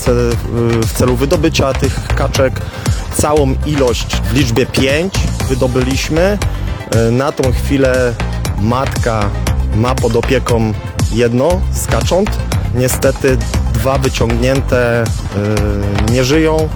w celu wydobycia tych kaczek. Całą ilość w liczbie 5 wydobyliśmy. Na tą chwilę matka ma pod opieką jedno z kacząt. Niestety 2 wyciągnięte nie żyją.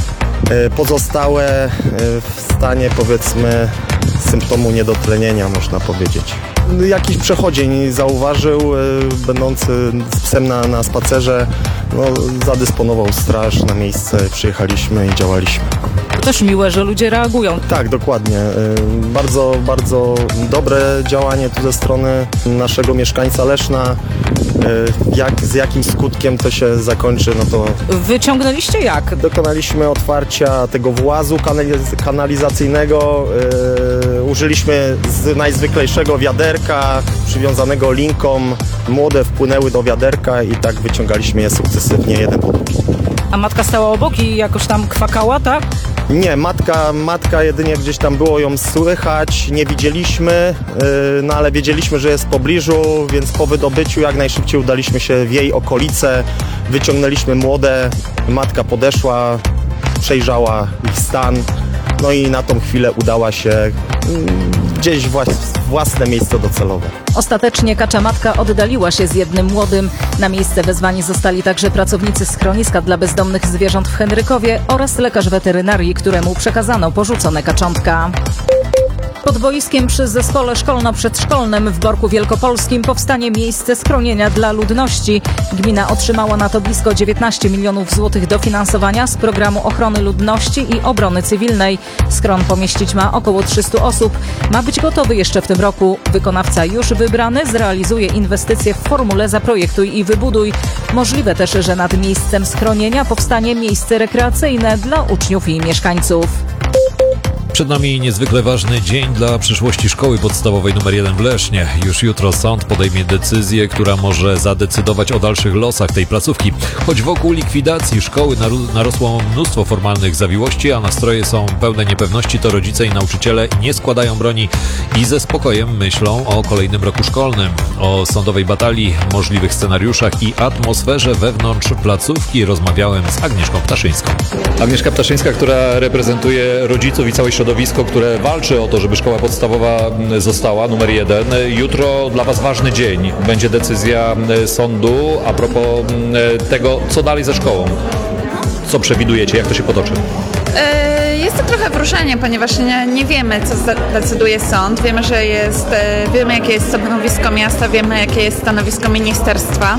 Pozostałe w stanie, powiedzmy, symptomu niedotlenienia, można powiedzieć. Jakiś przechodzień zauważył, będący z psem na spacerze, zadysponował straż na miejsce, przyjechaliśmy i działaliśmy. To też miłe, że ludzie reagują. Tak, dokładnie. Bardzo, bardzo dobre działanie tu ze strony naszego mieszkańca Leszna. Z jakim skutkiem to się zakończy, to... Wyciągnęliście jak? Dokonaliśmy otwarcia tego włazu kanalizacyjnego. Użyliśmy z najzwyklejszego wiaderka, przywiązanego linką. Młode wpłynęły do wiaderka i tak wyciągaliśmy je sukcesywnie, jeden po drugim. A matka stała obok i jakoś tam kwakała, tak? Nie, matka jedynie gdzieś tam było ją słychać, nie widzieliśmy, ale wiedzieliśmy, że jest w pobliżu, więc po wydobyciu jak najszybciej udaliśmy się w jej okolice, wyciągnęliśmy młode, matka podeszła, przejrzała ich stan, i na tą chwilę udała się gdzieś w własne miejsce docelowe. Ostatecznie kacza matka oddaliła się z jednym młodym. Na miejsce wezwani zostali także pracownicy schroniska dla bezdomnych zwierząt w Henrykowie oraz lekarz weterynarii, któremu przekazano porzucone kaczątka. Pod boiskiem przy zespole szkolno-przedszkolnym w Borku Wielkopolskim powstanie miejsce schronienia dla ludności. Gmina otrzymała na to blisko 19 milionów złotych dofinansowania z programu ochrony ludności i obrony cywilnej. Schron pomieścić ma około 300 osób. Ma być gotowy jeszcze w tym roku. Wykonawca już wybrany zrealizuje inwestycje w formule zaprojektuj i wybuduj. Możliwe też, że nad miejscem schronienia powstanie miejsce rekreacyjne dla uczniów i mieszkańców. Przed nami niezwykle ważny dzień dla przyszłości szkoły podstawowej nr 1 w Lesznie. Już jutro sąd podejmie decyzję, która może zadecydować o dalszych losach tej placówki. Choć wokół likwidacji szkoły narosło mnóstwo formalnych zawiłości, a nastroje są pełne niepewności, to rodzice i nauczyciele nie składają broni i ze spokojem myślą o kolejnym roku szkolnym. O sądowej batalii, możliwych scenariuszach i atmosferze wewnątrz placówki rozmawiałem z Agnieszką Ptaszyńską. Agnieszka Ptaszyńska, która reprezentuje rodziców i całe środowisko, które walczy o to, żeby szkoła podstawowa została numer 1. Jutro dla Was ważny dzień. Będzie decyzja sądu a propos tego, co dalej ze szkołą. Co przewidujecie? Jak to się potoczy? Jest to trochę wróżenie, ponieważ nie wiemy, co decyduje sąd. Wiemy, jakie jest stanowisko miasta, wiemy, jakie jest stanowisko ministerstwa.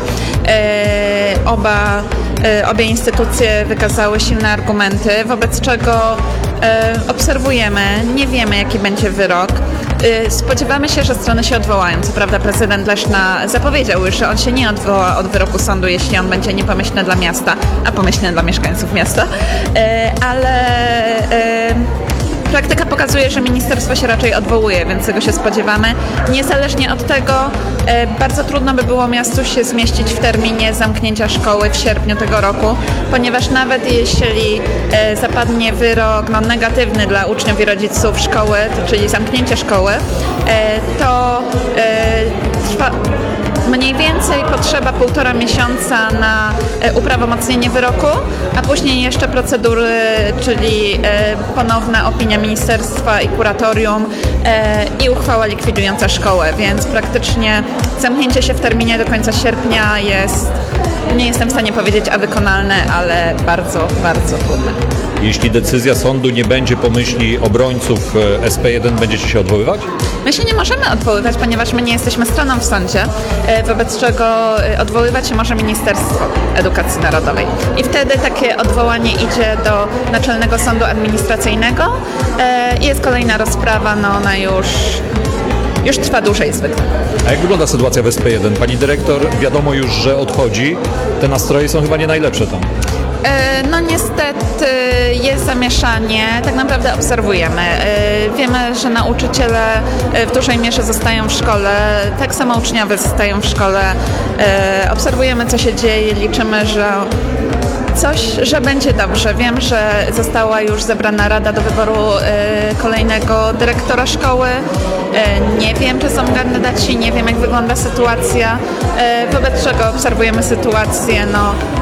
Obie instytucje wykazały silne argumenty, wobec czego obserwujemy, nie wiemy, jaki będzie wyrok. Spodziewamy się, że strony się odwołają. Co prawda prezydent Leszna zapowiedział już, że on się nie odwoła od wyroku sądu, jeśli on będzie niepomyślny dla miasta, a pomyślny dla mieszkańców miasta. Ale praktyka pokazuje, że ministerstwo się raczej odwołuje, więc tego się spodziewamy. Niezależnie od tego, bardzo trudno by było miastu się zmieścić w terminie zamknięcia szkoły w sierpniu tego roku, ponieważ nawet jeśli zapadnie wyrok negatywny dla uczniów i rodziców szkoły, czyli zamknięcie szkoły, to trwa mniej więcej potrzeba 1,5 miesiąca na uprawomocnienie wyroku, a później jeszcze procedury, czyli ponowna opinia ministerstwa i kuratorium i uchwała likwidująca szkołę, więc praktycznie zamknięcie się w terminie do końca sierpnia jest, nie jestem w stanie powiedzieć, a wykonalne, ale bardzo, bardzo trudne. Jeśli decyzja sądu nie będzie po myśli obrońców SP1, będziecie się odwoływać? My się nie możemy odwoływać, ponieważ my nie jesteśmy stroną w sądzie, wobec czego odwoływać się może Ministerstwo Edukacji Narodowej. I wtedy takie odwołanie idzie do Naczelnego Sądu Administracyjnego i jest kolejna rozprawa, ona już trwa dłużej zwykle. A jak wygląda sytuacja w SP1? Pani dyrektor, wiadomo już, że odchodzi. Te nastroje są chyba nie najlepsze tam. Niestety jest zamieszanie, tak naprawdę obserwujemy. Wiemy, że nauczyciele w dużej mierze zostają w szkole, tak samo uczniowie zostają w szkole. Obserwujemy, co się dzieje, liczymy, że będzie dobrze. Wiem, że została już zebrana rada do wyboru kolejnego dyrektora szkoły. Nie wiem, czy są kandydaci, nie wiem, jak wygląda sytuacja, wobec czego obserwujemy sytuację.